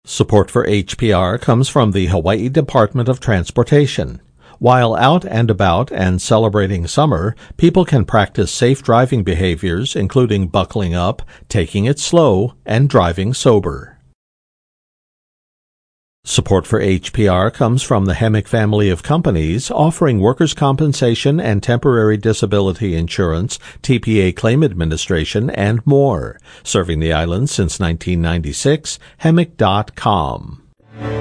Support for HPR comes from the Hawaii Department of Transportation. While out and about and celebrating summer, people can practice safe driving behaviors, including buckling up, taking it slow, and driving sober. Support for HPR comes from the Hemic family of companies offering workers' compensation and temporary disability insurance, TPA claim administration, and more. Serving the island since 1996, Hemic.com.